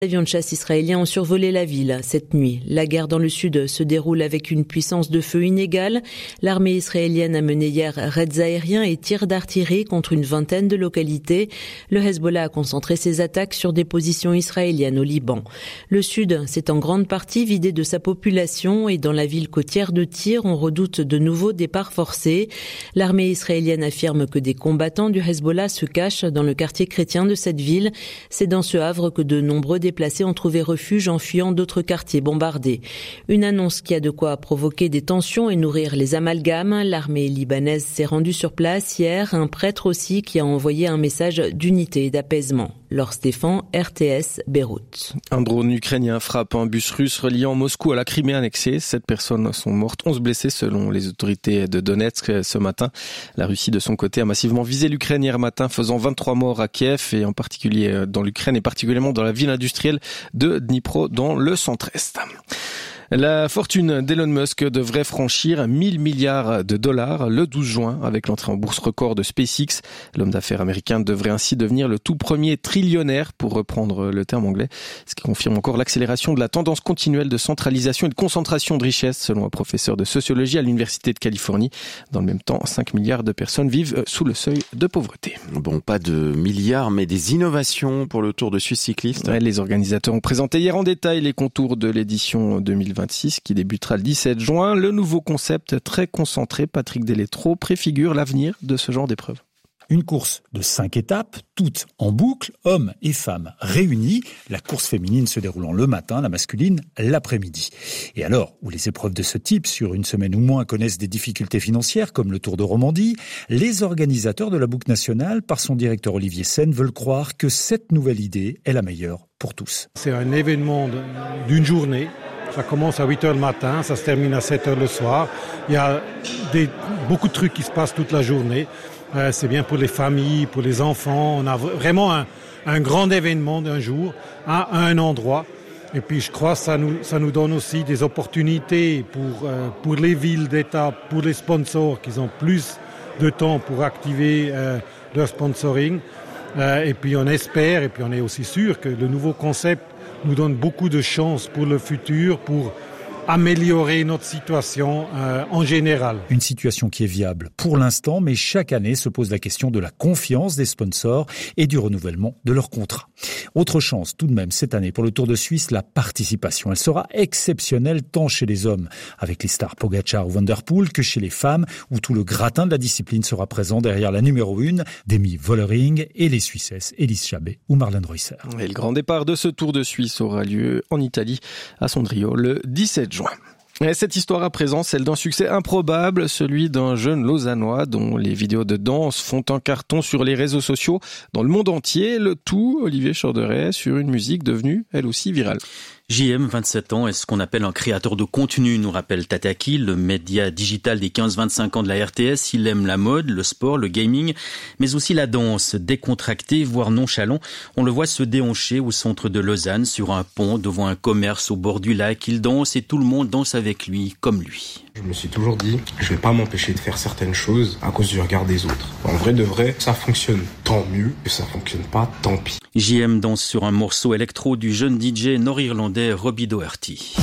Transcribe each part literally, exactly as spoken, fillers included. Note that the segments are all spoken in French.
Les avions de chasse israéliens ont survolé la ville cette nuit. La guerre dans le sud se déroule avec une puissance de feu inégale. L'armée israélienne a mené hier raids aériens et tirs d'artillerie contre une vingtaine de localités. Le Hezbollah a concentré ses attaques sur des positions israéliennes au Liban. Le sud s'est en grande partie vidé de sa population et dans la ville côtière de Tyr, on redoute de nouveaux départs forcés. L'armée israélienne affirme que des combattants du Hezbollah se cachent dans le quartier chrétien de cette ville. C'est dans ce havre que de nombreux déplacés ont trouvé refuge en fuyant d'autres quartiers bombardés. Une annonce qui a de quoi provoquer des tensions et nourrir les amalgames. L'armée libanaise s'est rendue sur place hier, un prêtre aussi qui a envoyé un message d'unité et d'apaisement. Laure Stéphane, R T S, Beyrouth. Un drone ukrainien frappe un bus russe reliant Moscou à la Crimée annexée. Sept personnes sont mortes, onze blessés selon les autorités de Donetsk ce matin. La Russie, de son côté, a massivement visé l'Ukraine hier matin, faisant vingt-trois morts à Kiev et en particulier dans l'Ukraine et particulièrement dans la ville industrielle de Dnipro dans le centre-est. La fortune d'Elon Musk devrait franchir mille milliards de dollars le douze juin avec l'entrée en bourse record de SpaceX. L'homme d'affaires américain devrait ainsi devenir le tout premier trillionnaire, pour reprendre le terme anglais, ce qui confirme encore l'accélération de la tendance continuelle de centralisation et de concentration de richesses, selon un professeur de sociologie à l'Université de Californie. Dans le même temps, cinq milliards de personnes vivent sous le seuil de pauvreté. Bon, pas de milliards, mais des innovations pour le Tour de Suisse cycliste. Ouais, les organisateurs ont présenté hier en détail les contours de l'édition deux mille vingt-six qui débutera le dix-sept juin. Le nouveau concept très concentré, Patrick Delétro, préfigure l'avenir de ce genre d'épreuve. Une course de cinq étapes, toutes en boucle, hommes et femmes réunis. La course féminine se déroulant le matin, la masculine l'après-midi. Et alors, où les épreuves de ce type, sur une semaine ou moins, connaissent des difficultés financières, comme le Tour de Romandie, les organisateurs de la boucle nationale, par son directeur Olivier Sen, veulent croire que cette nouvelle idée est la meilleure pour tous. C'est un événement d'une journée. Ça commence à huit heures le matin, ça se termine à sept heures le soir. Il y a des, beaucoup de trucs qui se passent toute la journée. Euh, c'est bien pour les familles, pour les enfants. On a vraiment un, un grand événement d'un jour à un endroit. Et puis je crois que ça nous, ça nous donne aussi des opportunités pour, euh, pour les villes d'État, pour les sponsors qui ont plus de temps pour activer euh, leur sponsoring. Euh, et puis on espère, et puis on est aussi sûr que le nouveau concept nous donne beaucoup de chances pour le futur, pour améliorer notre situation euh, en général. Une situation qui est viable pour l'instant, mais chaque année se pose la question de la confiance des sponsors et du renouvellement de leurs contrats. Autre chance tout de même cette année pour le Tour de Suisse, la participation. Elle sera exceptionnelle tant chez les hommes, avec les stars Pogacar ou Van der Poel, que chez les femmes, où tout le gratin de la discipline sera présent derrière la numéro une, Demi Vollering, et les Suissesses Elise Chabet ou Marlène Reusser. Et le grand départ de ce Tour de Suisse aura lieu en Italie, à Sondrio, le dix-sept juin. Et cette histoire à présent, celle d'un succès improbable, celui d'un jeune Lausannois dont les vidéos de danse font un carton sur les réseaux sociaux dans le monde entier. Le tout, Olivier Chorderet, sur une musique devenue elle aussi virale. J M, vingt-sept ans, est ce qu'on appelle un créateur de contenu, nous rappelle Tataki, le média digital des quinze vingt-cinq ans de la R T S. Il aime la mode, le sport, le gaming, mais aussi la danse, décontracté, voire nonchalant. On le voit se déhancher au centre de Lausanne, sur un pont, devant un commerce au bord du lac. Il danse et tout le monde danse avec lui, comme lui. Je me suis toujours dit, je vais pas m'empêcher de faire certaines choses à cause du regard des autres. En vrai de vrai, ça fonctionne, tant mieux, que ça fonctionne pas, tant pis. J M danse sur un morceau électro du jeune D J nord-irlandais Robbie Doherty.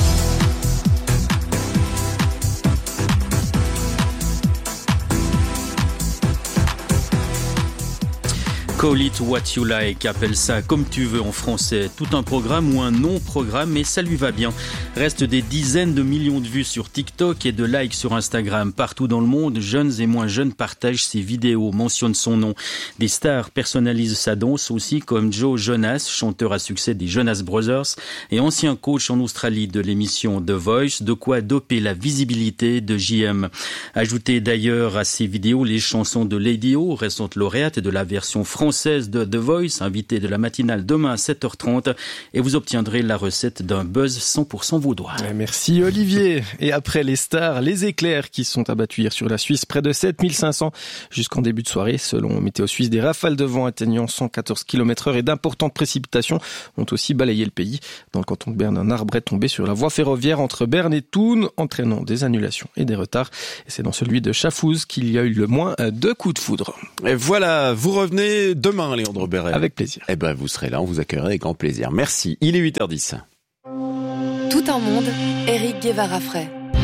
Call it what you like, appelle ça comme tu veux en français. Tout un programme ou un non-programme, mais ça lui va bien. Reste des dizaines de millions de vues sur TikTok et de likes sur Instagram. Partout dans le monde, jeunes et moins jeunes partagent ses vidéos, mentionnent son nom. Des stars personnalisent sa danse aussi, comme Joe Jonas, chanteur à succès des Jonas Brothers, et ancien coach en Australie de l'émission The Voice, de quoi doper la visibilité de J M. Ajoutez d'ailleurs à ces vidéos les chansons de Lady O, récente lauréate de la version française de The Voice, invité de la matinale demain à sept heures trente, et vous obtiendrez la recette d'un buzz cent pour cent vaudois. Merci Olivier. Et après les stars, les éclairs qui sont abattus hier sur la Suisse, près de sept mille cinq cents jusqu'en début de soirée. Selon Météo Suisse, des rafales de vent atteignant cent quatorze kilomètres heure et d'importantes précipitations ont aussi balayé le pays. Dans le canton de Berne, un arbre est tombé sur la voie ferroviaire entre Berne et Thun, entraînant des annulations et des retards. Et c'est dans celui de Chafouz qu'il y a eu le moins de coups de foudre. Et voilà, vous revenez demain, Léandre Béret. Avec plaisir. Eh ben, vous serez là, on vous accueillera avec grand plaisir. Merci. Il est huit heures dix. Tout un monde, Éric Guevara-Frey.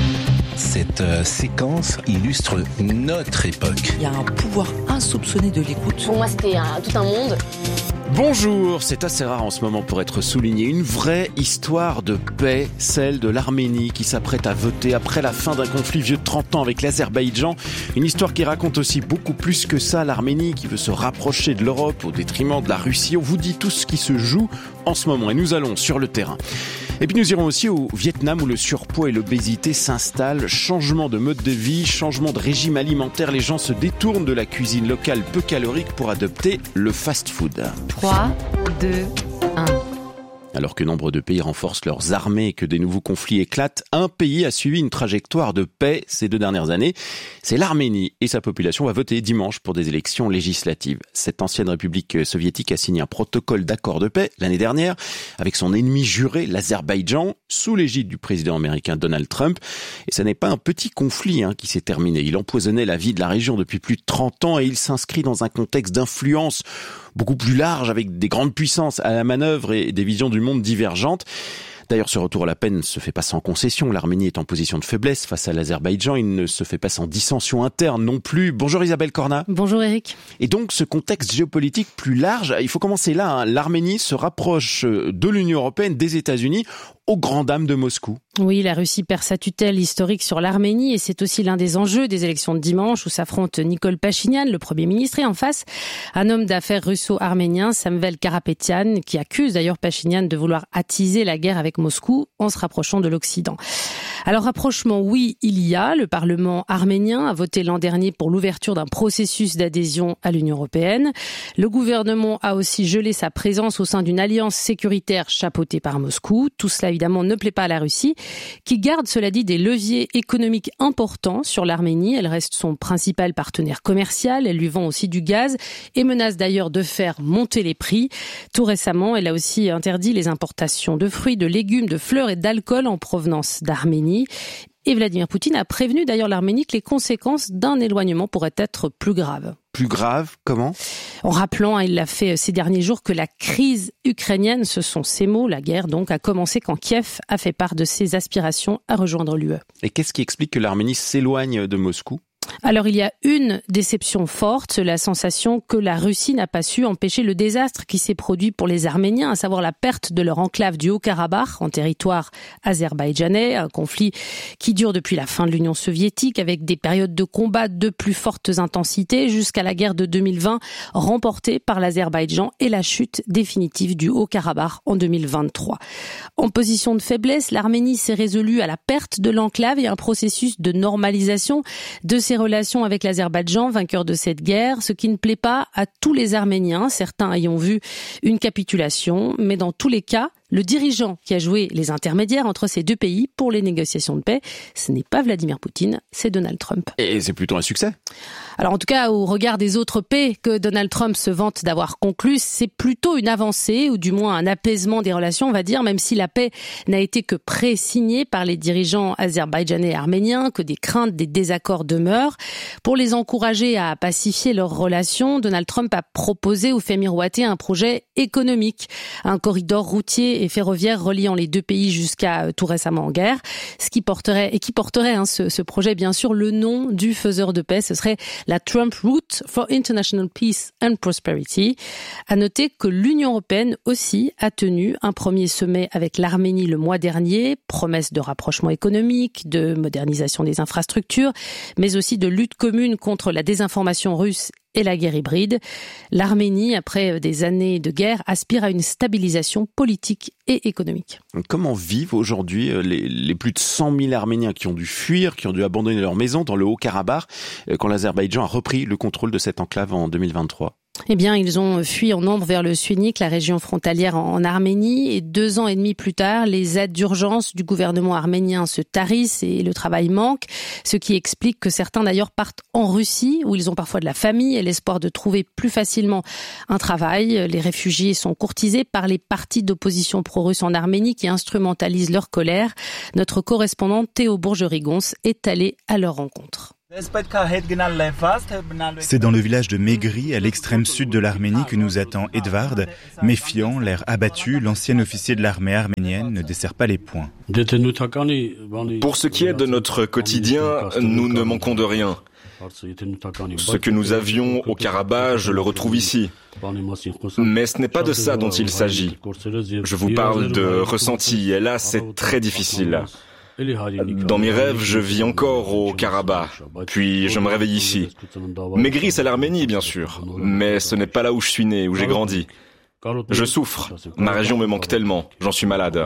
Cette euh, séquence illustre notre époque. Il y a un pouvoir insoupçonné de l'écoute. Pour moi, c'était un, tout un monde. Bonjour, c'est assez rare en ce moment pour être souligné. Une vraie histoire de paix, celle de l'Arménie qui s'apprête à voter après la fin d'un conflit vieux de trente ans avec l'Azerbaïdjan. Une histoire qui raconte aussi beaucoup plus que ça. L'Arménie qui veut se rapprocher de l'Europe au détriment de la Russie. On vous dit tout ce qui se joue en ce moment et nous allons sur le terrain. Et puis nous irons aussi au Vietnam où le surpoids et l'obésité s'installent. Changement de mode de vie, changement de régime alimentaire. Les gens se détournent de la cuisine locale peu calorique pour adopter le fast-food. trois, deux, un. Alors que nombre de pays renforcent leurs armées et que des nouveaux conflits éclatent, un pays a suivi une trajectoire de paix ces deux dernières années. C'est l'Arménie et sa population va voter dimanche pour des élections législatives. Cette ancienne république soviétique a signé un protocole d'accord de paix l'année dernière avec son ennemi juré, l'Azerbaïdjan, sous l'égide du président américain Donald Trump. Et ce n'est pas un petit conflit hein, qui s'est terminé. Il empoisonnait la vie de la région depuis plus de trente ans et il s'inscrit dans un contexte d'influence beaucoup plus large avec des grandes puissances à la manœuvre et des visions du monde divergentes. D'ailleurs, ce retour à la paix ne se fait pas sans concession. L'Arménie est en position de faiblesse face à l'Azerbaïdjan. Il ne se fait pas sans dissension interne non plus. Bonjour Isabelle Corna. Bonjour Eric. Et donc, ce contexte géopolitique plus large, il faut commencer là. Hein. L'Arménie se rapproche de l'Union européenne, des États-Unis, aux grandes dames de Moscou. Oui, la Russie perd sa tutelle historique sur l'Arménie et c'est aussi l'un des enjeux des élections de dimanche où s'affrontent Nikol Pachinian, le Premier ministre, et en face, un homme d'affaires russo-arménien, Samvel Karapetyan, qui accuse d'ailleurs Pachinian de vouloir attiser la guerre avec Moscou en se rapprochant de l'Occident. Alors, rapprochement, oui, il y a. Le Parlement arménien a voté l'an dernier pour l'ouverture d'un processus d'adhésion à l'Union européenne. Le gouvernement a aussi gelé sa présence au sein d'une alliance sécuritaire chapeautée par Moscou. Tout cela, évidemment, ne plaît pas à la Russie, qui garde, cela dit, des leviers économiques importants sur l'Arménie. Elle reste son principal partenaire commercial. Elle lui vend aussi du gaz et menace d'ailleurs de faire monter les prix. Tout récemment, elle a aussi interdit les importations de fruits, de légumes, de fleurs et d'alcool en provenance d'Arménie. Et Vladimir Poutine a prévenu d'ailleurs l'Arménie que les conséquences d'un éloignement pourraient être plus graves. Plus grave, comment ? En rappelant, hein, il l'a fait ces derniers jours, que la crise ukrainienne, ce sont ces mots, la guerre donc, a commencé quand Kiev a fait part de ses aspirations à rejoindre l'U E. Et qu'est-ce qui explique que l'Arménie s'éloigne de Moscou ? Alors il y a une déception forte, la sensation que la Russie n'a pas su empêcher le désastre qui s'est produit pour les Arméniens, à savoir la perte de leur enclave du Haut-Karabakh en territoire azerbaïdjanais, un conflit qui dure depuis la fin de l'Union soviétique avec des périodes de combat de plus fortes intensités jusqu'à la guerre de deux mille vingt remportée par l'Azerbaïdjan et la chute définitive du Haut-Karabakh en deux mille vingt-trois. En position de faiblesse, l'Arménie s'est résolue à la perte de l'enclave et un processus de normalisation de ses relations avec l'Azerbaïdjan, vainqueur de cette guerre, ce qui ne plaît pas à tous les Arméniens, certains ayant vu une capitulation, mais dans tous les cas, le dirigeant qui a joué les intermédiaires entre ces deux pays pour les négociations de paix, ce n'est pas Vladimir Poutine, c'est Donald Trump. Et c'est plutôt un succès ? Alors en tout cas, au regard des autres paix que Donald Trump se vante d'avoir conclues, c'est plutôt une avancée, ou du moins un apaisement des relations, on va dire, même si la paix n'a été que pré-signée par les dirigeants azerbaïdjanais et arméniens, que des craintes, des désaccords demeurent. Pour les encourager à pacifier leurs relations, Donald Trump a proposé ou fait miroiter un projet économique, un corridor routier et ferroviaire reliant les deux pays jusqu'à tout récemment en guerre, ce qui porterait, et qui porterait hein, ce, ce projet, bien sûr, le nom du faiseur de paix, ce serait la Trump Route for International Peace and Prosperity. À noter que l'Union européenne aussi a tenu un premier sommet avec l'Arménie le mois dernier, promesse de rapprochement économique, de modernisation des infrastructures, mais aussi de lutte commune contre la désinformation russe et la guerre hybride. L'Arménie, après des années de guerre, aspire à une stabilisation politique et économique. Comment vivent aujourd'hui les, les plus de cent mille Arméniens qui ont dû fuir, qui ont dû abandonner leur maison dans le Haut-Karabakh, quand l'Azerbaïdjan a repris le contrôle de cette enclave en deux mille vingt-trois ? Eh bien, ils ont fui en nombre vers le Syunik, la région frontalière en Arménie, et deux ans et demi plus tard, les aides d'urgence du gouvernement arménien se tarissent et le travail manque, ce qui explique que certains d'ailleurs partent en Russie, où ils ont parfois de la famille et l'espoir de trouver plus facilement un travail. Les réfugiés sont courtisés par les partis d'opposition pro-russe en Arménie qui instrumentalisent leur colère. Notre correspondant Théo Bourgerigons est allé à leur rencontre. C'est dans le village de Megri, à l'extrême sud de l'Arménie, que nous attend Edvard. Méfiant, l'air abattu, l'ancien officier de l'armée arménienne ne desserre pas les poings. Pour ce qui est de notre quotidien, nous ne manquons de rien. Ce que nous avions au Karabakh, je le retrouve ici. Mais ce n'est pas de ça dont il s'agit. Je vous parle de ressenti, et là c'est très difficile. Dans mes rêves, je vis encore au Karabakh, puis je me réveille ici. Megri, c'est l'Arménie, bien sûr, mais ce n'est pas là où je suis né, où j'ai grandi. Je souffre. Ma région me manque tellement. J'en suis malade.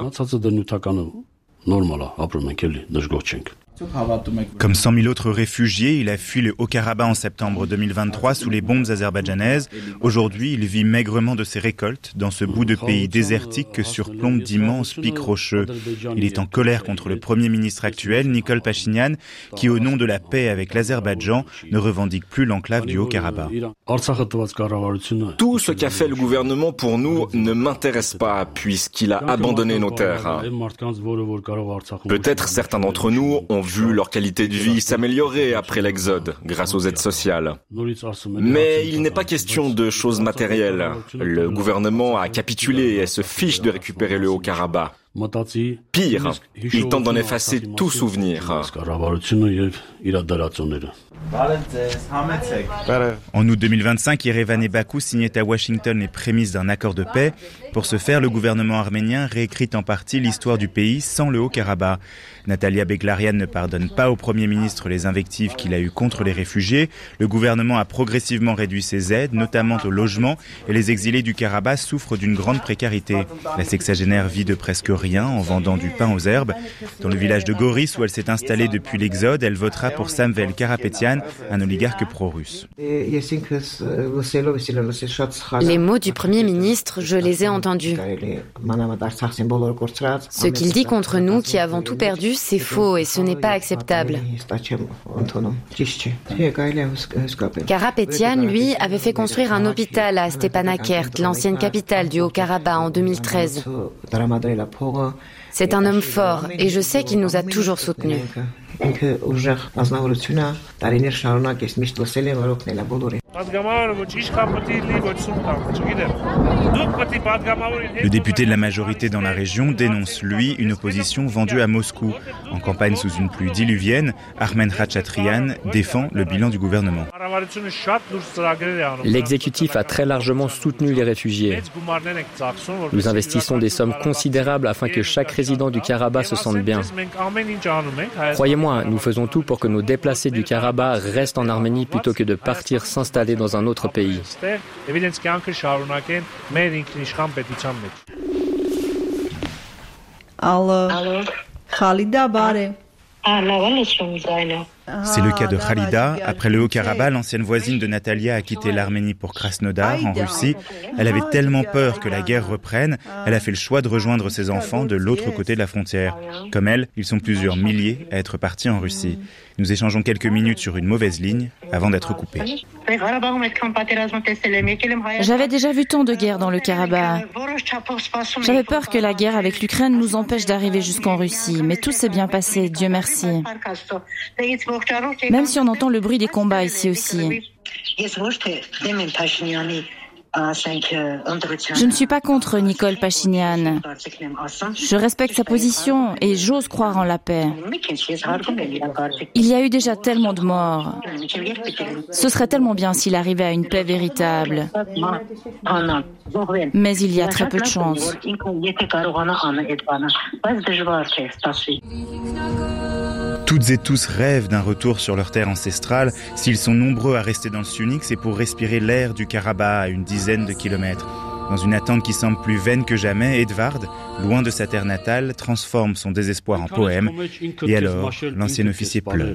Comme cent mille autres réfugiés, il a fui le Haut-Karabakh en septembre deux mille vingt-trois sous les bombes azerbaïdjanaises. Aujourd'hui, il vit maigrement de ses récoltes dans ce bout de pays désertique que surplombent d'immenses pics rocheux. Il est en colère contre le Premier ministre actuel, Nikol Pachinian, qui, au nom de la paix avec l'Azerbaïdjan, ne revendique plus l'enclave du Haut-Karabakh. Tout ce qu'a fait le gouvernement pour nous ne m'intéresse pas, puisqu'il a abandonné nos terres. Peut-être certains d'entre nous ont vu leur qualité de vie s'améliorer après l'exode, grâce aux aides sociales. Mais il n'est pas question de choses matérielles. Le gouvernement a capitulé et se fiche de récupérer le Haut-Karabakh. Pire, il tente d'en effacer tout souvenir. En août deux mille vingt-cinq, Yerevan et Bakou signaient à Washington les prémices d'un accord de paix. Pour ce faire, le gouvernement arménien réécrit en partie l'histoire du pays sans le Haut-Karabakh. Natalia Beglarian ne pardonne pas au Premier ministre les invectives qu'il a eues contre les réfugiés. Le gouvernement a progressivement réduit ses aides, notamment au logement, et les exilés du Karabakh souffrent d'une grande précarité. La sexagénaire vit de presque rien en vendant du pain aux herbes. Dans le village de Goris, où elle s'est installée depuis l'exode, elle votera pour Samvel Karapetian, un oligarque pro-russe. Les mots du Premier ministre, je les ai entendus. Ce qu'il dit contre nous qui avons tout perdu, c'est faux et ce n'est pas acceptable. Karapetian, lui, avait fait construire un hôpital à Stepanakert, l'ancienne capitale du Haut-Karabakh, en deux mille treize. C'est un homme fort et je sais qu'il nous a toujours soutenus. Le député de la majorité dans la région dénonce, lui, une opposition vendue à Moscou. En campagne sous une pluie diluvienne, Armen Khachatryan défend le bilan du gouvernement. L'exécutif a très largement soutenu les réfugiés. Nous investissons des sommes considérables afin que chaque résident du Karabakh se sente bien. Croyez-moi, nous faisons tout pour que nos déplacés du Karabakh restent en Arménie plutôt que de partir s'installer dans un autre pays. Allô, Khalida Bare. C'est le cas de Khalida. Après le Haut-Karabakh, l'ancienne voisine de Natalia a quitté l'Arménie pour Krasnodar, en Russie. Elle avait tellement peur que la guerre reprenne, elle a fait le choix de rejoindre ses enfants de l'autre côté de la frontière. Comme elle, ils sont plusieurs milliers à être partis en Russie. Nous échangeons quelques minutes sur une mauvaise ligne avant d'être coupés. J'avais déjà vu tant de guerres dans le Karabakh. J'avais peur que la guerre avec l'Ukraine nous empêche d'arriver jusqu'en Russie, mais tout s'est bien passé, Dieu merci. Même si on entend le bruit des combats ici aussi. Je ne suis pas contre Nikol Pachinian. Je respecte sa position et j'ose croire en la paix. Il y a eu déjà tellement de morts. Ce serait tellement bien s'il arrivait à une paix véritable. Mais il y a très peu de chance. Toutes et tous rêvent d'un retour sur leur terre ancestrale. S'ils sont nombreux à rester dans le Sunnik, c'est pour respirer l'air du Karabakh à une dizaine de kilomètres. Dans une attente qui semble plus vaine que jamais, Edvard, loin de sa terre natale, transforme son désespoir en poème. Et alors, l'ancien officier pleure.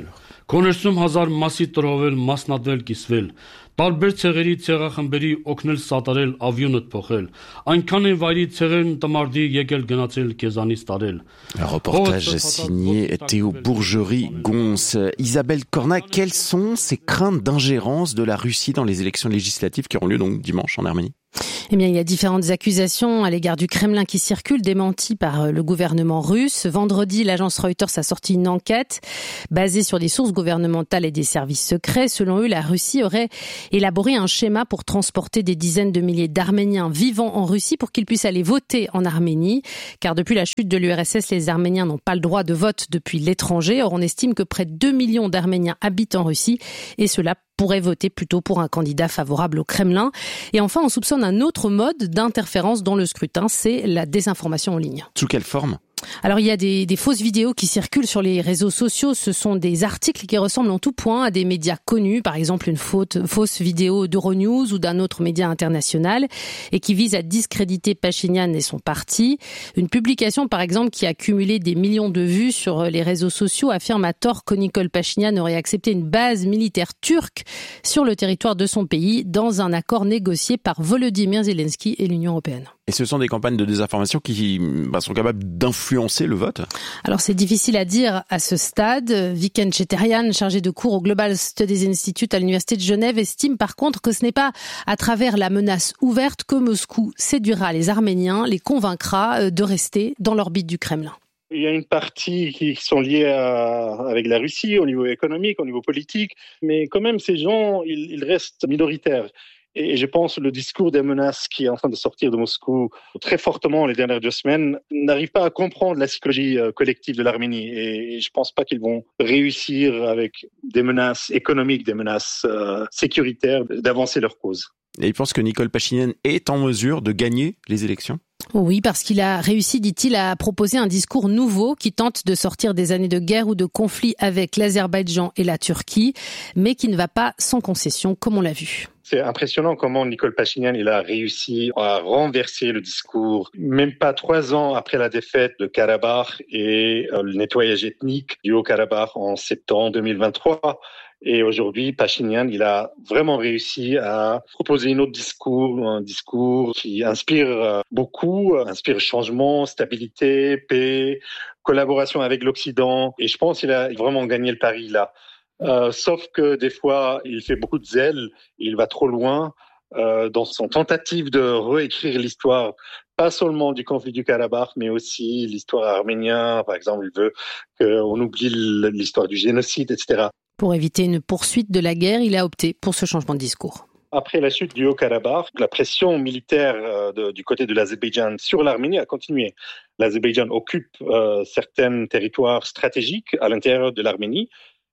Տարբեր ցեղերի ցեղախմբերի օգնել սատարել ավյունդ փոխել այնքան են վայրի ցեղերն տմարդի եկել գնացել քեզանից տարել. Un reportage signé Théo Bourgerie-Gons. Isabelle Cornac, quelles sont ces craintes d'ingérence de la Russie dans les élections législatives qui auront lieu donc dimanche en Arménie? Eh bien, il y a différentes accusations à l'égard du Kremlin qui circulent, démenties par le gouvernement russe. Vendredi, l'agence Reuters a sorti une enquête basée sur des sources gouvernementales et des services secrets. Selon eux, la Russie aurait élaboré un schéma pour transporter des dizaines de milliers d'Arméniens vivant en Russie pour qu'ils puissent aller voter en Arménie. Car depuis la chute de l'U R S S, les Arméniens n'ont pas le droit de vote depuis l'étranger. Or, on estime que près de deux millions d'Arméniens habitent en Russie et cela pourrait voter plutôt pour un candidat favorable au Kremlin. Et enfin, on soupçonne un autre mode d'interférence dans le scrutin, c'est la désinformation en ligne. Sous quelle forme ? Alors, il y a des, des fausses vidéos qui circulent sur les réseaux sociaux. Ce sont des articles qui ressemblent en tout point à des médias connus, par exemple une faute, fausse vidéo d'Euronews ou d'un autre média international, et qui visent à discréditer Pachinian et son parti. Une publication, par exemple, qui a cumulé des millions de vues sur les réseaux sociaux affirme à tort que Nikol Pachinian aurait accepté une base militaire turque sur le territoire de son pays dans un accord négocié par Volodymyr Zelensky et l'Union européenne. Et ce sont des campagnes de désinformation qui bah, sont capables d'influencer le vote ? Alors c'est difficile à dire à ce stade. Viken Cheterian, chargé de cours au Global Studies Institute à l'Université de Genève, estime par contre que ce n'est pas à travers la menace ouverte que Moscou séduira les Arméniens, les convaincra de rester dans l'orbite du Kremlin. Il y a une partie qui sont liées à, avec la Russie au niveau économique, au niveau politique, mais quand même ces gens, ils, ils restent minoritaires. Et je pense que le discours des menaces qui est en train de sortir de Moscou très fortement les dernières deux semaines n'arrive pas à comprendre la psychologie collective de l'Arménie. Et je ne pense pas qu'ils vont réussir avec des menaces économiques, des menaces euh, sécuritaires, d'avancer leur cause. Et il pense que Nikol Pachinian est en mesure de gagner les élections ? Oui, parce qu'il a réussi, dit-il, à proposer un discours nouveau qui tente de sortir des années de guerre ou de conflit avec l'Azerbaïdjan et la Turquie, mais qui ne va pas sans concession, comme on l'a vu. C'est impressionnant comment Nikol Pachinian il a réussi à renverser le discours, même pas trois ans après la défaite de Karabakh et le nettoyage ethnique du Haut-Karabakh en septembre deux mille vingt-trois. Et aujourd'hui, Pachinian, il a vraiment réussi à proposer un autre discours, un discours qui inspire beaucoup, inspire changement, stabilité, paix, collaboration avec l'Occident. Et je pense qu'il a vraiment gagné le pari là. Euh, sauf que des fois, il fait beaucoup de zèle, il va trop loin euh, dans son tentative de réécrire l'histoire, pas seulement du conflit du Karabakh, mais aussi l'histoire arménienne. Par exemple, il veut qu'on oublie l'histoire du génocide, et cetera. Pour éviter une poursuite de la guerre, il a opté pour ce changement de discours. Après la chute du Haut-Karabakh, la pression militaire euh, de, du côté de l'Azerbaïdjan sur l'Arménie a continué. L'Azerbaïdjan occupe euh, certains territoires stratégiques à l'intérieur de l'Arménie.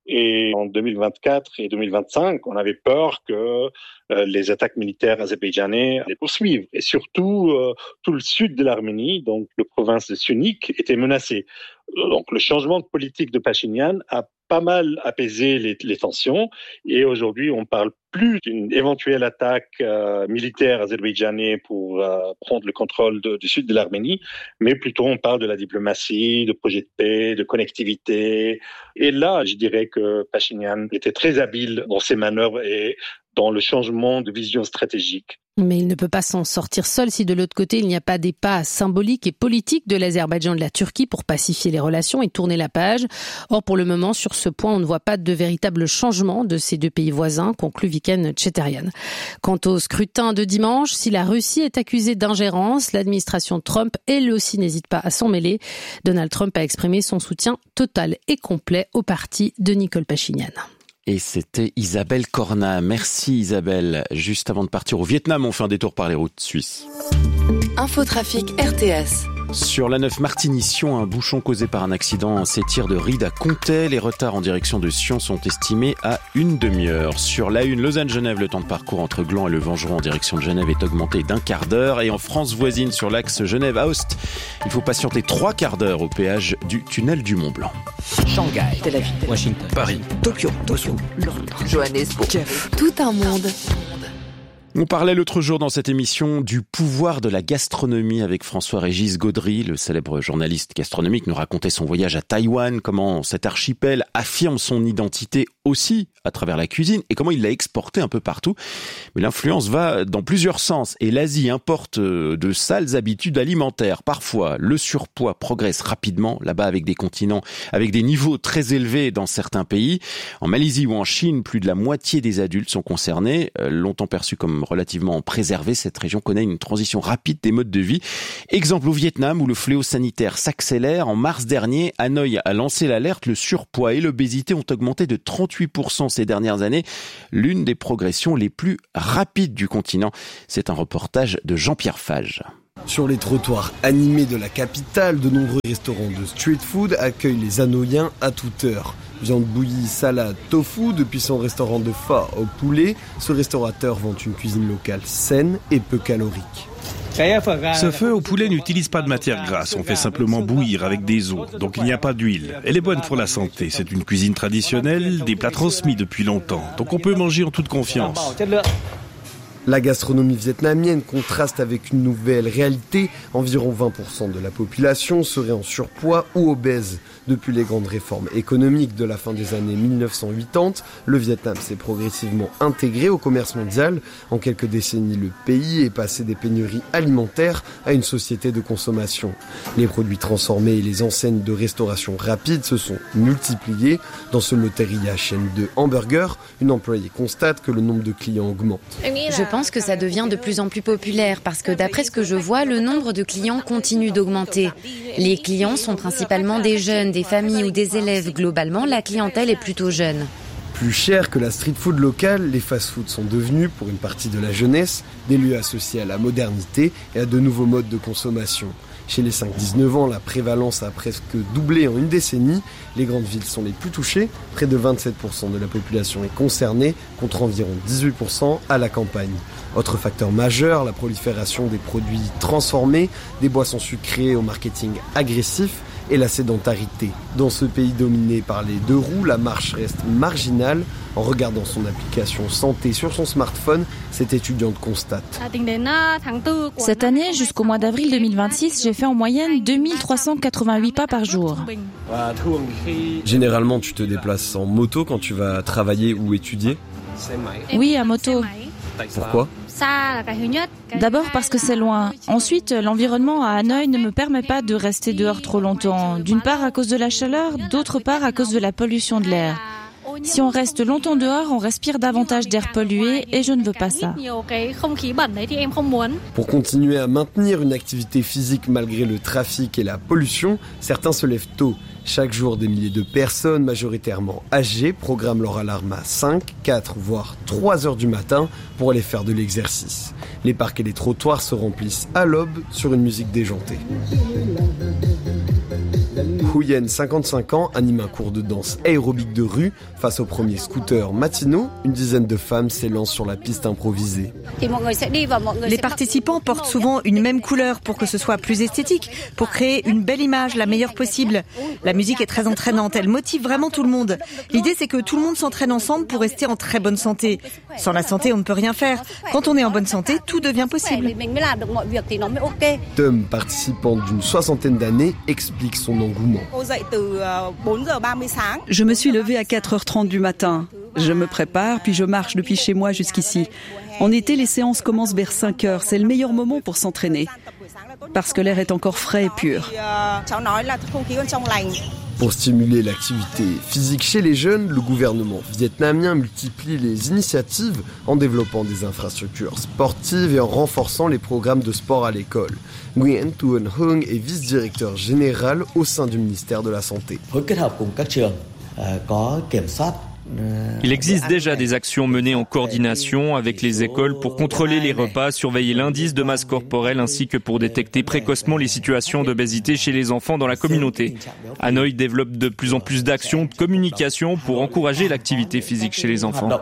Et en deux mille vingt-quatre et deux mille vingt-cinq, on avait peur que euh, les attaques militaires azerbaïdjanais les poursuivent. Et surtout, euh, tout le sud de l'Arménie, donc la province de Syunik, était menacé. Donc le changement de politique de Pachinian a pas mal apaisé les, les tensions. Et aujourd'hui, on parle plus d'une éventuelle attaque euh, militaire azerbaïdjanaise pour euh, prendre le contrôle de, du sud de l'Arménie, mais plutôt on parle de la diplomatie, de projets de paix, de connectivité. Et là, je dirais que Pachinian était très habile dans ses manœuvres et dans le changement de vision stratégique. Mais il ne peut pas s'en sortir seul si de l'autre côté il n'y a pas des pas symboliques et politiques de l'Azerbaïdjan et de la Turquie pour pacifier les relations et tourner la page. Or pour le moment sur ce point on ne voit pas de véritable changement de ces deux pays voisins, conclut Viken Cheterian. Quant au scrutin de dimanche, si la Russie est accusée d'ingérence, l'administration Trump elle aussi n'hésite pas à s'en mêler. Donald Trump a exprimé son soutien total et complet au parti de Nikol Pachinian. Et c'était Isabelle Corna. Merci Isabelle. Juste avant de partir au Vietnam, on fait un détour par les routes suisses. Infotrafic R T S. Sur la neuf Martigny-Sion, un bouchon causé par un accident s'étire de Ried à Comté. Les retards en direction de Sion sont estimés à une demi-heure. Sur la une Lausanne-Genève, le temps de parcours entre Gland et le Vengeron en direction de Genève est augmenté d'un quart d'heure. Et en France voisine, sur l'axe Genève-Aoste, il faut patienter trois quarts d'heure au péage du tunnel du Mont-Blanc. Shanghai, Tel Aviv, Washington, Paris, Tokyo, Tokyo, Londres, Johannesburg, Kiev. Tout un monde. On parlait l'autre jour dans cette émission du pouvoir de la gastronomie avec François-Régis Gaudry, le célèbre journaliste gastronomique, nous racontait son voyage à Taïwan, comment cet archipel affirme son identité aussi à travers la cuisine et comment il l'a exporté un peu partout. Mais l'influence va dans plusieurs sens et l'Asie importe de sales habitudes alimentaires. Parfois, le surpoids progresse rapidement là-bas avec des continents, avec des niveaux très élevés dans certains pays. En Malaisie ou en Chine, plus de la moitié des adultes sont concernés, longtemps perçus comme même relativement préservée, cette région connaît une transition rapide des modes de vie. Exemple au Vietnam où le fléau sanitaire s'accélère. En mars dernier, Hanoï a lancé l'alerte. Le surpoids et l'obésité ont augmenté de trente-huit pour cent ces dernières années. L'une des progressions les plus rapides du continent. C'est un reportage de Jean-Pierre Fage. Sur les trottoirs animés de la capitale, de nombreux restaurants de street food accueillent les Hanoïens à toute heure. Viande bouillie, salade, tofu, depuis son restaurant de pho au poulet, ce restaurateur vend une cuisine locale saine et peu calorique. Ce feu au poulet n'utilise pas de matière grasse, on fait simplement bouillir avec des os, donc il n'y a pas d'huile. Elle est bonne pour la santé, c'est une cuisine traditionnelle, des plats transmis depuis longtemps, donc on peut manger en toute confiance. La gastronomie vietnamienne contraste avec une nouvelle réalité. Environ vingt pour cent de la population serait en surpoids ou obèse. Depuis les grandes réformes économiques de la fin des années mille neuf cent quatre-vingt-dix, le Vietnam s'est progressivement intégré au commerce mondial. En quelques décennies, le pays est passé des pénuries alimentaires à une société de consommation. Les produits transformés et les enseignes de restauration rapide se sont multipliés. Dans ce loteria chaîne de hamburgers, une employée constate que le nombre de clients augmente. Je pense que ça devient de plus en plus populaire parce que d'après ce que je vois, le nombre de clients continue d'augmenter. Les clients sont principalement des jeunes, des familles ou des élèves. Globalement, la clientèle est plutôt jeune. Plus cher que la street food locale, les fast-foods sont devenus, pour une partie de la jeunesse, des lieux associés à la modernité et à de nouveaux modes de consommation. Chez les cinq dix-neuf ans, la prévalence a presque doublé en une décennie. Les grandes villes sont les plus touchées. Près de vingt-sept pour cent de la population est concernée, contre environ dix-huit pour cent à la campagne. Autre facteur majeur, la prolifération des produits transformés, des boissons sucrées au marketing agressif et la sédentarité. Dans ce pays dominé par les deux roues, la marche reste marginale. En regardant son application santé sur son smartphone, cette étudiante constate. Cette année, jusqu'au mois d'avril deux mille vingt-six, j'ai fait en moyenne deux mille trois cent quatre-vingt-huit pas par jour. Généralement, tu te déplaces en moto quand tu vas travailler ou étudier ? Oui, à moto. Pourquoi ? D'abord parce que c'est loin. Ensuite, l'environnement à Hanoï ne me permet pas de rester dehors trop longtemps. D'une part à cause de la chaleur, d'autre part à cause de la pollution de l'air. Si on reste longtemps dehors, on respire davantage d'air pollué et je ne veux pas ça. Pour continuer à maintenir une activité physique malgré le trafic et la pollution, certains se lèvent tôt. Chaque jour, des milliers de personnes, majoritairement âgées, programment leur alarme à cinq, quatre, voire trois heures du matin pour aller faire de l'exercice. Les parcs et les trottoirs se remplissent à l'aube sur une musique déjantée. Huyen, cinquante-cinq ans, anime un cours de danse aérobique de rue. Face aux premiers scooters matinaux, une dizaine de femmes s'élancent sur la piste improvisée. Les participants portent souvent une même couleur pour que ce soit plus esthétique, pour créer une belle image, la meilleure possible. La musique est très entraînante, elle motive vraiment tout le monde. L'idée, c'est que tout le monde s'entraîne ensemble pour rester en très bonne santé. Sans la santé, on ne peut rien faire. Quand on est en bonne santé, tout devient possible. Tom, participant d'une soixantaine d'années, explique son engouement. Je me suis levée à quatre heures trente du matin. Je me prépare, puis je marche depuis chez moi jusqu'ici. En été, les séances commencent vers cinq heures. C'est le meilleur moment pour s'entraîner, parce que l'air est encore frais et pur. Pour stimuler l'activité physique chez les jeunes, le gouvernement vietnamien multiplie les initiatives en développant des infrastructures sportives et en renforçant les programmes de sport à l'école. Nguyen Tuan Hung est vice-directeur général au sein du ministère de la Santé. Il existe déjà des actions menées en coordination avec les écoles pour contrôler les repas, surveiller l'indice de masse corporelle ainsi que pour détecter précocement les situations d'obésité chez les enfants dans la communauté. Hanoï développe de plus en plus d'actions de communication pour encourager l'activité physique chez les enfants.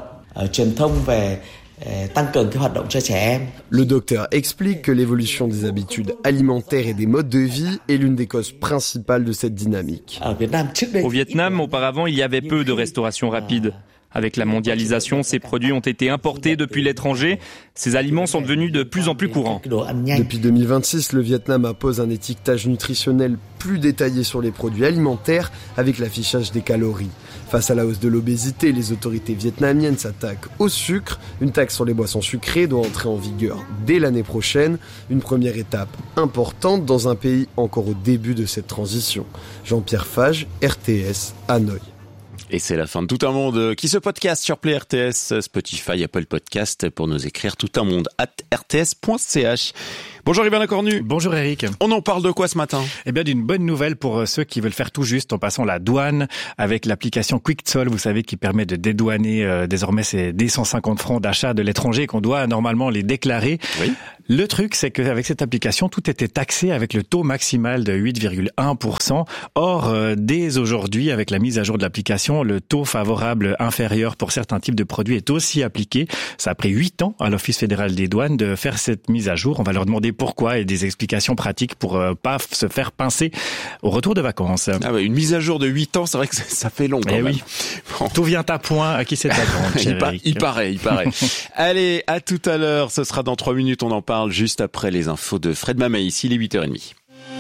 Le docteur explique que l'évolution des habitudes alimentaires et des modes de vie est l'une des causes principales de cette dynamique. Au Vietnam, auparavant, il y avait peu de restauration rapide. Avec la mondialisation, ces produits ont été importés depuis l'étranger. Ces aliments sont devenus de plus en plus courants. Depuis deux mille vingt-six, le Vietnam impose un étiquetage nutritionnel plus détaillé sur les produits alimentaires avec l'affichage des calories. Face à la hausse de l'obésité, les autorités vietnamiennes s'attaquent au sucre. Une taxe sur les boissons sucrées doit entrer en vigueur dès l'année prochaine. Une première étape importante dans un pays encore au début de cette transition. Jean-Pierre Fage, R T S, Hanoï. Et c'est la fin de Tout un monde qui se podcast sur Play R T S, Spotify, Apple Podcast pour nous écrire tout un monde arobase r t s point c h. Bonjour Yvan Lacornu. Bonjour Eric. On en parle de quoi ce matin? Eh bien d'une bonne nouvelle pour ceux qui veulent faire tout juste en passant la douane avec l'application QuickToll, vous savez, qui permet de dédouaner euh, désormais ces dès cent cinquante francs d'achat de l'étranger qu'on doit normalement les déclarer. Oui. Le truc, c'est qu'avec cette application, tout était taxé avec le taux maximal de huit virgule un pour cent. Or, euh, dès aujourd'hui, avec la mise à jour de l'application, le taux favorable inférieur pour certains types de produits est aussi appliqué. Ça a pris huit ans à l'Office fédéral des douanes de faire cette mise à jour. On va leur demander pourquoi et des explications pratiques pour euh, pas se faire pincer au retour de vacances. Ah bah, une mise à jour de huit ans, c'est vrai que ça fait long quand eh même. Oui. Bon. Tout vient à point. À qui c'est attendre, il, pa- il paraît, il paraît. Allez, à tout à l'heure. Ce sera dans trois minutes. On en parle juste après les infos de Fred Mamey. Ici, il est huit heures trente.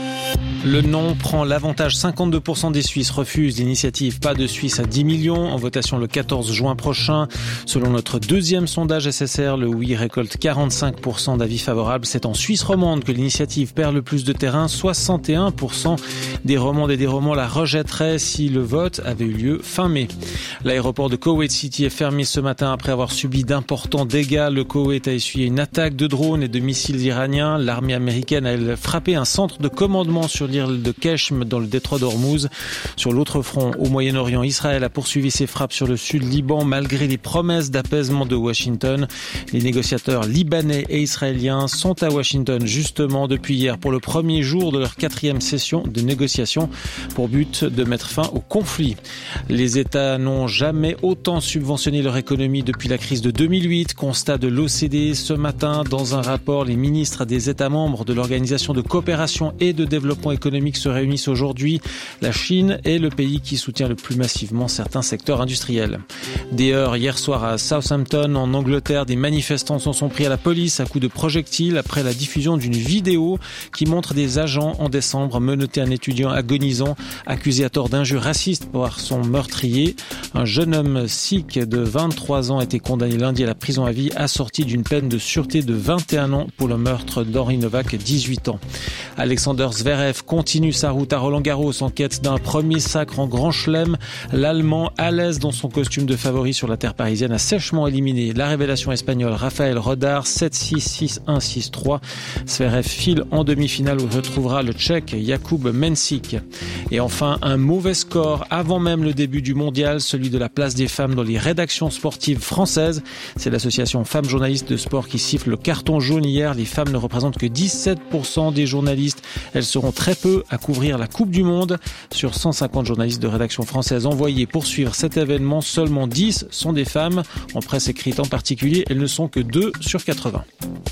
Le non prend l'avantage. cinquante-deux pour cent des Suisses refusent l'initiative Pas de Suisse à dix millions en votation le quatorze juin prochain. Selon notre deuxième sondage S S R, le oui récolte quarante-cinq pour cent d'avis favorables. C'est en Suisse romande que l'initiative perd le plus de terrain. soixante et un pour cent des Romandes et des Romans la rejetteraient si le vote avait eu lieu fin mai. L'aéroport de Koweït City est fermé ce matin après avoir subi d'importants dégâts. Le Koweït a essuyé une attaque de drones et de missiles iraniens. L'armée américaine a frappé un centre de commandement sur l'île de Keshm dans le détroit d'Ormuz. Sur l'autre front, au Moyen-Orient, Israël a poursuivi ses frappes sur le sud Liban malgré les promesses d'apaisement de Washington. Les négociateurs libanais et israéliens sont à Washington justement depuis hier pour le premier jour de leur quatrième session de négociation pour but de mettre fin au conflit. Les États n'ont jamais autant subventionné leur économie depuis la crise de deux mille huit, constat de l'O C D E ce matin. Dans un rapport, les ministres des États membres de l'Organisation de coopération et de développement économique se réunissent aujourd'hui. La Chine est le pays qui soutient le plus massivement certains secteurs industriels. Des heurts hier soir à Southampton, en Angleterre, des manifestants s'en sont pris à la police à coups de projectiles après la diffusion d'une vidéo qui montre des agents en décembre menotter un étudiant agonisant accusé à tort d'injures racistes par son meurtrier. Un jeune homme sikh de vingt-trois ans a été condamné lundi à la prison à vie assorti d'une peine de sûreté de vingt et un ans pour le meurtre d'Henri Novak, dix-huit ans. Alexander Zverev continue sa route à Roland-Garros en quête d'un premier sacre en Grand Chelem. L'Allemand, à l'aise dans son costume de favori sur la terre parisienne, a sèchement éliminé la révélation espagnole Rafael Rodar, sept six, six un, six trois. Zverev file en demi-finale où il retrouvera le Tchèque Jakub Mensik. Et enfin, un mauvais score avant même le début du mondial, celui de la place des femmes dans les rédactions sportives françaises. C'est l'association Femmes Journalistes de Sport qui siffle le carton jaune hier. Les femmes ne représentent que dix-sept pour cent des journalistes. Elles seront très peu à couvrir la Coupe du Monde. Sur cent cinquante journalistes de rédaction française envoyés pour suivre cet événement, seulement dix sont des femmes. En presse écrite en particulier, elles ne sont que deux sur quatre-vingts.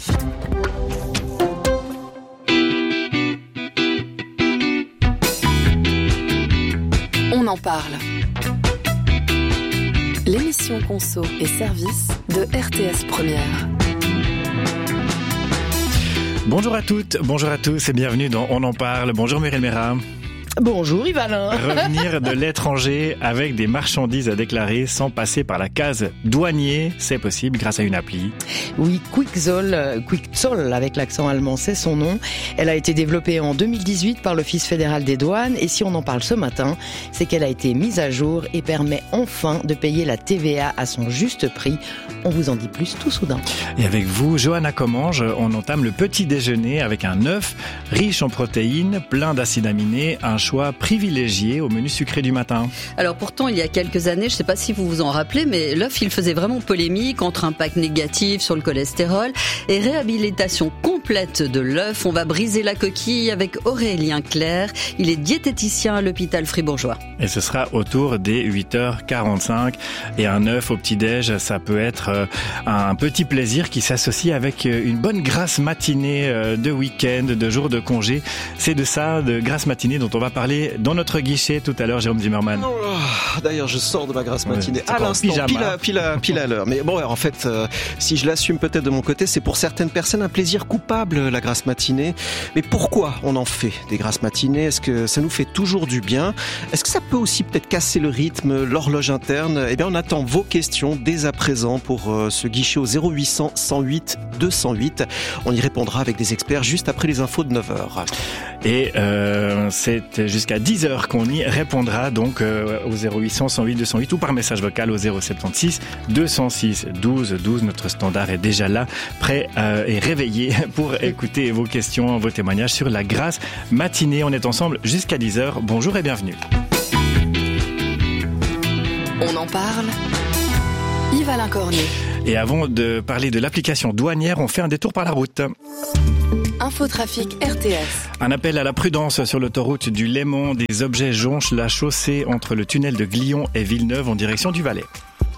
On en parle. L'émission Conso et Service de R T S Première. Bonjour à toutes, bonjour à tous et bienvenue dans On en parle. Bonjour Muriel Méra. Bonjour Yvalin. Revenir de l'étranger avec des marchandises à déclarer sans passer par la case douanier, c'est possible grâce à une appli. Oui, QuickZoll, QuickZoll avec l'accent allemand, c'est son nom. Elle a été développée en deux mille dix-huit par l'Office fédéral des douanes et si on en parle ce matin, c'est qu'elle a été mise à jour et permet enfin de payer la T V A à son juste prix. On vous en dit plus tout soudain. Et avec vous, Johanna Commange, on entame le petit déjeuner avec un œuf riche en protéines, plein d'acides aminés, un choix privilégié au menu sucré du matin. Alors pourtant, il y a quelques années, je ne sais pas si vous vous en rappelez, mais l'œuf, il faisait vraiment polémique entre impact négatif sur le cholestérol et réhabilitation complète de l'œuf. On va briser la coquille avec Aurélien Clerc. Il est diététicien à l'hôpital fribourgeois. Et ce sera autour des huit heures quarante-cinq. Et un œuf au petit-déj, ça peut être un petit plaisir qui s'associe avec une bonne grasse matinée de week-end, de jour de congé. C'est de ça, de grasse matinée, dont on va parler dans notre guichet tout à l'heure, Jérôme Zimmermann. Oh, d'ailleurs, je sors de ma grasse matinée ouais, à l'instant, pile à, pile, à, pile à l'heure. Mais bon, en fait, euh, si je l'assume peut-être de mon côté, c'est pour certaines personnes un plaisir coupable, la grasse matinée. Mais pourquoi on en fait des grasses matinées ? Est-ce que ça nous fait toujours du bien ? Est-ce que ça peut aussi peut-être casser le rythme, l'horloge interne ? Eh bien, on attend vos questions dès à présent pour euh, ce guichet au zéro huit cents, cent huit, deux cent huit. On y répondra avec des experts juste après les infos de neuf heures. Et euh, c'est c'est jusqu'à dix heures qu'on y répondra, donc euh, au zéro huit cent, cent huit, deux cent huit ou par message vocal au zéro sept six, deux cent six, douze douze. Notre standard est déjà là, prêt euh, et réveillé pour écouter vos questions, vos témoignages sur la grasse matinée. On est ensemble jusqu'à dix heures. Bonjour et bienvenue. On en parle. Yves-Alain Cornier. Et avant de parler de l'application douanière, on fait un détour par la route. Infotrafic R T S. Un appel à la prudence sur l'autoroute du Léman. Des objets jonchent la chaussée entre le tunnel de Glion et Villeneuve en direction du Valais.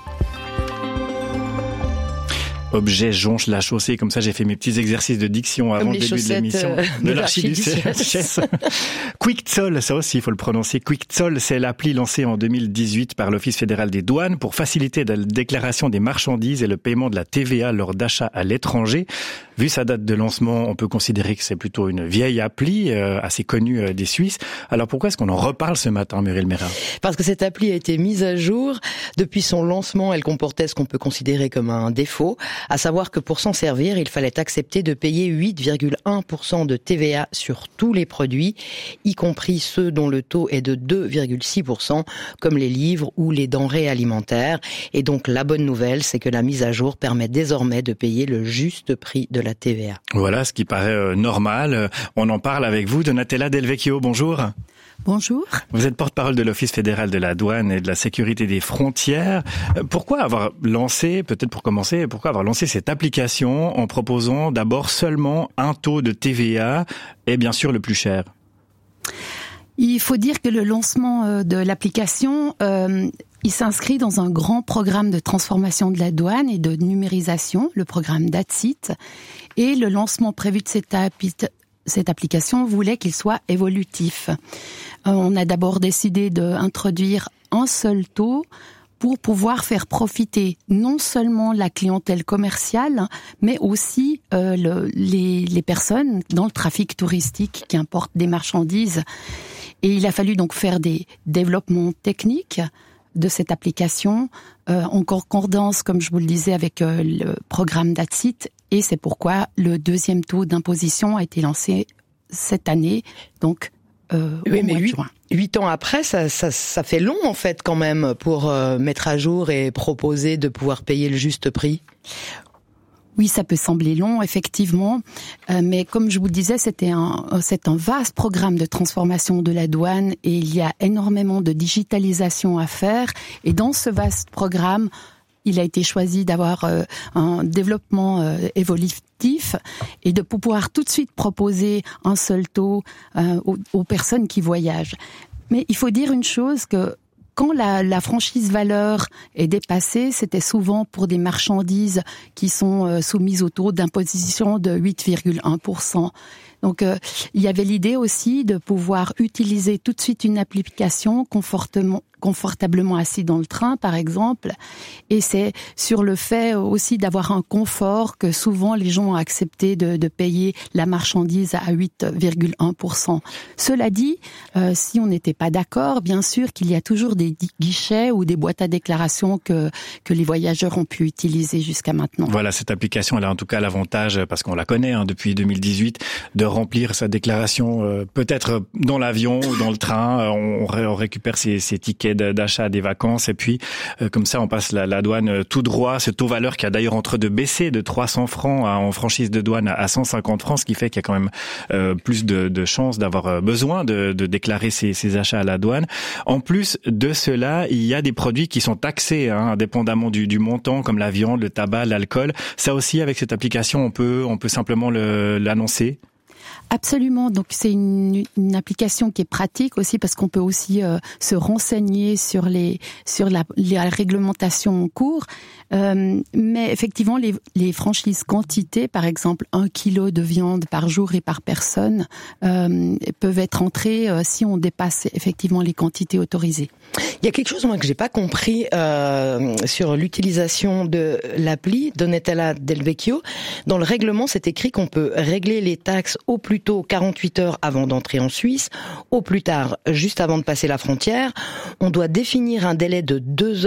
Objet jonche la chaussée, comme ça j'ai fait mes petits exercices de diction avant le début de l'émission. Euh, de l'archiduchesse. Quickzoll, ça aussi il faut le prononcer. Quickzoll, c'est l'appli lancée en deux mille dix-huit par l'Office fédéral des douanes pour faciliter la déclaration des marchandises et le paiement de la T V A lors d'achats à l'étranger. Vu sa date de lancement, on peut considérer que c'est plutôt une vieille appli, euh, assez connue euh, des Suisses. Alors pourquoi est-ce qu'on en reparle ce matin, Muriel Mérin ? Parce que cette appli a été mise à jour. Depuis son lancement, elle comportait ce qu'on peut considérer comme un défaut, à savoir que pour s'en servir, il fallait accepter de payer huit virgule un pour cent de T V A sur tous les produits, y compris ceux dont le taux est de deux virgule six pour cent, comme les livres ou les denrées alimentaires. Et donc la bonne nouvelle, c'est que la mise à jour permet désormais de payer le juste prix de la T V A. Voilà, ce qui paraît euh, normal. On en parle avec vous, Donatella Del Vecchio, bonjour. Bonjour. Vous êtes porte-parole de l'Office fédéral de la douane et de la sécurité des frontières. Pourquoi avoir lancé, peut-être pour commencer, pourquoi avoir lancé cette application en proposant d'abord seulement un taux de T V A et bien sûr le plus cher ? Il faut dire que le lancement de l'application, euh, il s'inscrit dans un grand programme de transformation de la douane et de numérisation, le programme D A T S I T. Et le lancement prévu de cette, app- cette application voulait qu'il soit évolutif. Euh, on a d'abord décidé d'introduire un seul taux pour pouvoir faire profiter non seulement la clientèle commerciale, mais aussi euh, le, les, les personnes dans le trafic touristique qui importent des marchandises. Et il a fallu donc faire des développements techniques de cette application, euh, en concordance, comme je vous le disais, avec euh, le programme D A T S I T. Et c'est pourquoi le deuxième taux d'imposition a été lancé cette année, donc euh, oui, au mais mois de huit, juin. Huit ans après, ça, ça, ça fait long en fait quand même pour euh, mettre à jour et proposer de pouvoir payer le juste prix. Oui, ça peut sembler long, effectivement, euh, mais comme je vous le disais, c'était un, c'est un vaste programme de transformation de la douane et il y a énormément de digitalisation à faire. Et dans ce vaste programme, il a été choisi d'avoir euh, un développement euh, évolutif et de pouvoir tout de suite proposer un seul taux euh, aux, aux personnes qui voyagent. Mais il faut dire une chose, que quand la, la franchise valeur est dépassée, c'était souvent pour des marchandises qui sont euh, soumises au taux d'imposition de huit virgule un pour cent. Donc, euh, il y avait l'idée aussi de pouvoir utiliser tout de suite une application confortablement, confortablement assis dans le train, par exemple. Et c'est sur le fait aussi d'avoir un confort que souvent les gens ont accepté de, de payer la marchandise à huit virgule un pour cent. Cela dit, euh, si on n'était pas d'accord, bien sûr qu'il y a toujours des guichets ou des boîtes à déclaration que, que les voyageurs ont pu utiliser jusqu'à maintenant. Voilà, cette application, elle a en tout cas l'avantage, parce qu'on la connaît hein, depuis deux mille dix-huit, de remplir sa déclaration euh, peut-être dans l'avion ou dans le train. Euh, on, on récupère ses, ses tickets d'achat des vacances et puis euh, comme ça on passe la, la douane euh, tout droit. Ce taux valeur qui a d'ailleurs entre de baisser de trois cents francs à, en franchise de douane à cent cinquante francs, ce qui fait qu'il y a quand même euh, plus de, de chances d'avoir besoin de, de déclarer ses, ses achats à la douane. En plus de cela, il y a des produits qui sont taxés hein, indépendamment du, du montant, comme la viande, le tabac, l'alcool. Ça aussi, avec cette application, on peut, on peut simplement le, l'annoncer. Absolument. Donc c'est une, une application qui est pratique aussi parce qu'on peut aussi euh, se renseigner sur les sur la, les réglementations en cours. Euh, mais effectivement, les, les franchises quantité, par exemple, un kilo de viande par jour et par personne, euh, peuvent être entrées euh, si on dépasse effectivement les quantités autorisées. Il y a quelque chose moi que j'ai pas compris euh, sur l'utilisation de l'appli Donatella Del Vecchio. Dans le règlement, c'est écrit qu'on peut régler les taxes au plus tôt quarante-huit heures avant d'entrer en Suisse, au plus tard juste avant de passer la frontière. On doit définir un délai de deux heures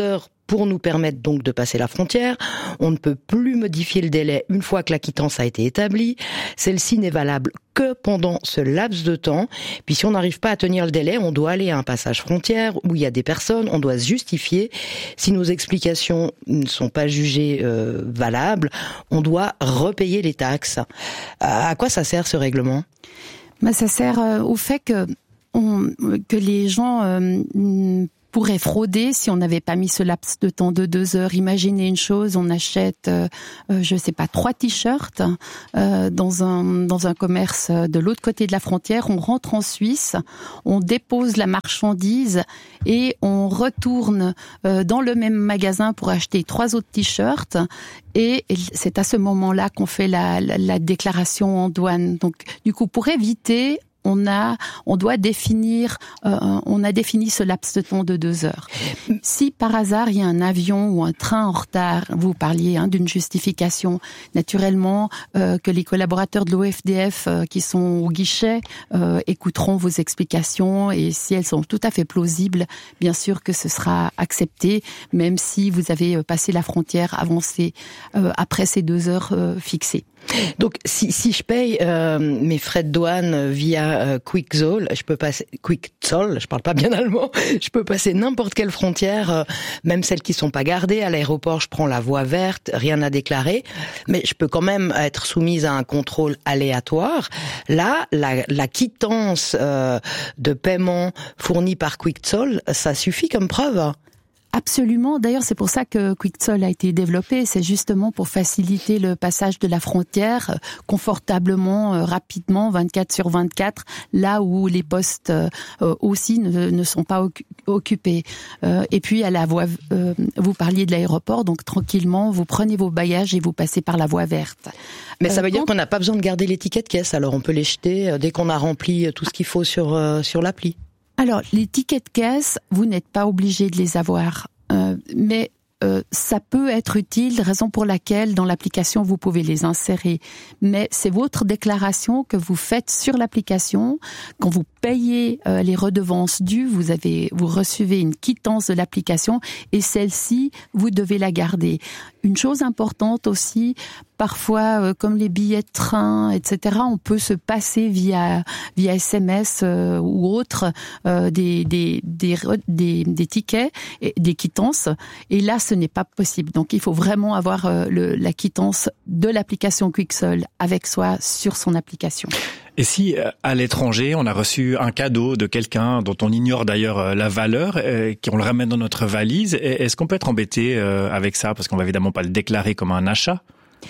pour nous permettre donc de passer la frontière. On ne peut plus modifier le délai une fois que la quittance a été établie. Celle-ci n'est valable que pendant ce laps de temps. Puis si on n'arrive pas à tenir le délai, on doit aller à un passage frontière où il y a des personnes, on doit se justifier. Si nos explications ne sont pas jugées euh, valables, on doit repayer les taxes. Euh, à quoi ça sert ce règlement ? Ben, ça sert euh, au fait que, on, que les gens euh, pourrait frauder si on n'avait pas mis ce laps de temps de deux heures. Imaginez une chose, on achète, euh, je sais pas, trois t-shirts euh, dans un dans un commerce de l'autre côté de la frontière. On rentre en Suisse, on dépose la marchandise et on retourne euh, dans le même magasin pour acheter trois autres t-shirts. Et c'est à ce moment-là qu'on fait la, la, la déclaration en douane. Donc, du coup, pour éviter On a, on doit définir, euh, on a défini ce laps de temps de deux heures. Si par hasard il y a un avion ou un train en retard, vous parliez hein, d'une justification, naturellement euh, que les collaborateurs de l'O F D F euh, qui sont au guichet euh, écouteront vos explications et si elles sont tout à fait plausibles, bien sûr que ce sera accepté, même si vous avez passé la frontière avancée euh, après ces deux heures euh, fixées. Donc, si, si je paye euh, mes frais de douane via euh, QuickZoll, je peux passer QuickZoll, je parle pas bien allemand, je peux passer n'importe quelle frontière, euh, même celles qui sont pas gardées. À l'aéroport, je prends la voie verte, rien à déclarer, mais je peux quand même être soumise à un contrôle aléatoire. Là, la, la quittance euh, de paiement fournie par QuickZoll, ça suffit comme preuve. Absolument. D'ailleurs, c'est pour ça que QuickZoll a été développé. C'est justement pour faciliter le passage de la frontière confortablement, rapidement, vingt-quatre sur vingt-quatre, là où les postes euh, aussi ne, ne sont pas occupés. Euh, et puis, à la voie, euh, vous parliez de l'aéroport, donc tranquillement, vous prenez vos bagages et vous passez par la voie verte. Mais ça veut euh, dire qu'on n'a pas besoin de garder les tickets de caisse, alors on peut les jeter dès qu'on a rempli tout ce qu'il faut sur, euh, sur l'appli. Alors, les tickets de caisse, vous n'êtes pas obligé de les avoir, euh, mais euh, ça peut être utile, raison pour laquelle dans l'application vous pouvez les insérer. Mais c'est votre déclaration que vous faites sur l'application. Quand vous payez euh, les redevances dues, vous avez, vous recevez une quittance de l'application et celle-ci, vous devez la garder. Une chose importante aussi, parfois, euh, comme les billets de train, et cetera, on peut se passer via via S M S euh, ou autre euh, des, des des des des tickets, et des quittances. Et là, ce n'est pas possible. Donc, il faut vraiment avoir euh, le, la quittance de l'application QuickZoll avec soi sur son application. Et si, à l'étranger, on a reçu un cadeau de quelqu'un dont on ignore d'ailleurs la valeur, euh, qu'on le ramène dans notre valise, est-ce qu'on peut être embêté euh, avec ça? Parce qu'on va évidemment pas le déclarer comme un achat.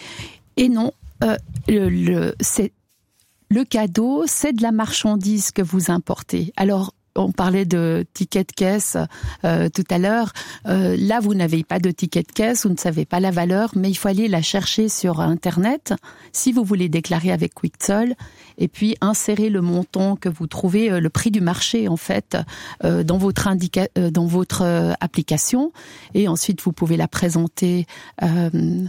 Et non, euh, le, le, c'est, le cadeau, c'est de la marchandise que vous importez. Alors, on parlait de ticket de caisse euh, tout à l'heure. Euh, là, vous n'avez pas de ticket de caisse, vous ne savez pas la valeur, mais il faut aller la chercher sur Internet si vous voulez déclarer avec QuickZoll et puis insérer le montant que vous trouvez, euh, le prix du marché en fait, euh, dans votre indica- euh, dans votre euh, application. Et ensuite, vous pouvez la présenter. Euh,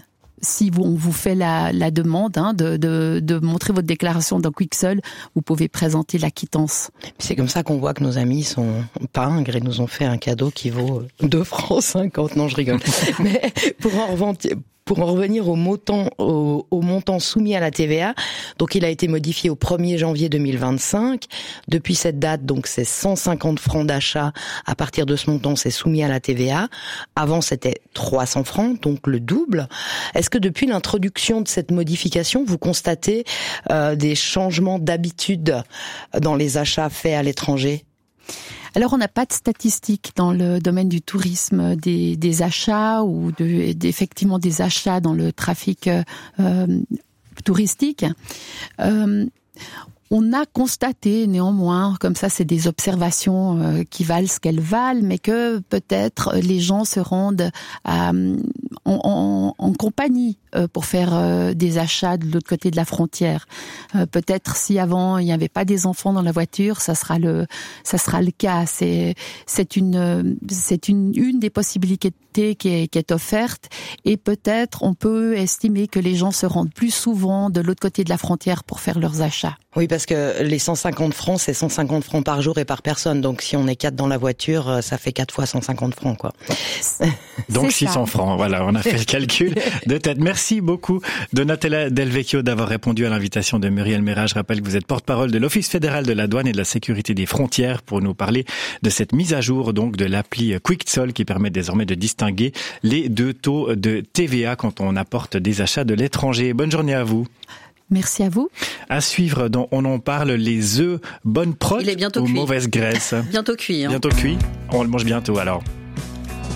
Si vous, on vous fait la, la demande hein, de, de, de montrer votre déclaration dans QuickZoll, vous pouvez présenter la quittance. C'est comme ça qu'on voit que nos amis sont pingres et nous ont fait un cadeau qui vaut deux francs cinquante. Non, je rigole. Mais pour en revenir... Pour en revenir au montant, au, au montant soumis à la T V A, donc il a été modifié au premier janvier deux mille vingt-cinq. Depuis cette date, donc c'est cent cinquante francs d'achat. À partir de ce montant, c'est soumis à la T V A. Avant, c'était trois cents francs, donc le double. Est-ce que depuis l'introduction de cette modification, vous constatez euh, des changements d'habitude dans les achats faits à l'étranger ? Alors, on n'a pas de statistiques dans le domaine du tourisme des, des achats ou de, d'effectivement des achats dans le trafic euh, touristique. Euh, On a constaté néanmoins, comme ça c'est des observations euh, qui valent ce qu'elles valent, mais que peut-être les gens se rendent à, en, en, en compagnie euh, pour faire euh, des achats de l'autre côté de la frontière. Euh, peut-être si avant il n'y avait pas des enfants dans la voiture, ça sera le, ça sera le cas. C'est, c'est une, c'est une, une des possibilités qui est, qui est offerte, et peut-être on peut estimer que les gens se rendent plus souvent de l'autre côté de la frontière pour faire leurs achats. Oui, parce parce que les cent cinquante francs, c'est cent cinquante francs par jour et par personne. Donc si on est quatre dans la voiture, ça fait quatre fois cent cinquante francs, quoi. Donc six cents francs, voilà, on a fait le calcul de tête. Merci beaucoup Donatella Del Vecchio d'avoir répondu à l'invitation de Muriel Mérat. Je rappelle que vous êtes porte-parole de l'Office fédéral de la douane et de la sécurité des frontières pour nous parler de cette mise à jour donc de l'appli QuickToll qui permet désormais de distinguer les deux taux de T V A quand on apporte des achats de l'étranger. Bonne journée à vous. Merci à vous. À suivre, dans On en parle, les œufs bonne prot Il est bientôt ou cuit. mauvaise graisse. Bientôt cuit. Hein. Bientôt cuit. On le mange bientôt alors.